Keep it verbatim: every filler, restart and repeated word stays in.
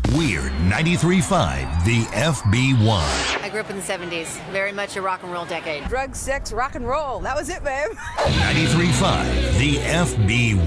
We're ninety-three point five, the F B one. I grew up in the seventies. Very much a rock and roll decade. Drugs, sex, rock and roll. That was it, babe. ninety-three point five, the F B one.